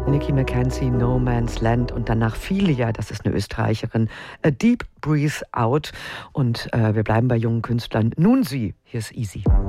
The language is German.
Nikki McKenzie, No Man's Land und danach Filia, das ist eine Österreicherin, A Deep Breathe Out. Und wir bleiben bei jungen Künstlern. Nun sie, hier ist Easy.